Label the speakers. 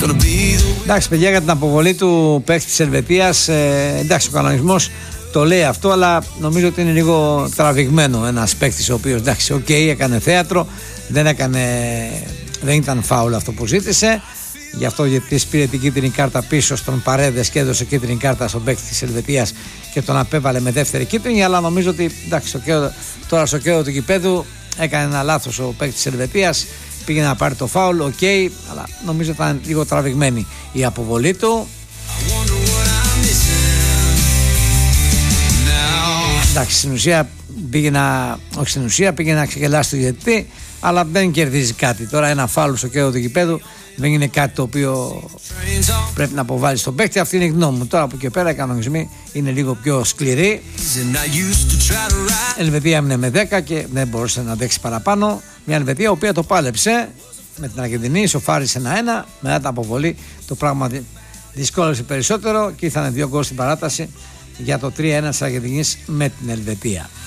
Speaker 1: Εντάξει, παιδιά, για την αποβολή του παίκτη της Ελβετίας, εντάξει, ο κανονισμός το λέει αυτό, αλλά νομίζω ότι είναι λίγο τραβηγμένο ένας παίκτης ο οποίος, εντάξει, έκανε θέατρο, δεν ήταν φάουλ αυτό που ζήτησε. Γι' αυτό γιατί πήρε την κίτρινη κάρτα πίσω στον Παρέδες και έδωσε κίτρινη κάρτα στον παίκτη της Ελβετίας και τον απέβαλε με δεύτερη κίτρινη. Αλλά νομίζω ότι, εντάξει, τώρα στο κέντρο του γηπέδου έκανε ένα λάθος ο παίκτης της Ελβετίας, πήγε να πάρει το φάουλ, αλλά νομίζω ήταν λίγο τραβηγμένη η αποβολή του. Εντάξει, στην ουσία πήγε να ξεγελάσει το διαιτητή, αλλά δεν κερδίζει κάτι. Τώρα ένα φάουλ στο κέντρο του γηπέδου δεν είναι κάτι το οποίο πρέπει να αποβάλει στον παίκτη. Αυτή είναι η γνώμη μου. Τώρα από εκεί πέρα οι κανονισμοί είναι λίγο πιο σκληροί. Η Ελβετία έμεινε με 10 και δεν μπορούσε να αντέξει παραπάνω. Μια Ελβετία η οποία το πάλεψε με την Αργεντινή, ισοφάρισε 1-1. Μετά την αποβολή το πράγμα δυσκόλεψε περισσότερο και ήρθαν 2 γκολ στην παράταση για το 3-1 της Αργεντινής με την Ελβετία.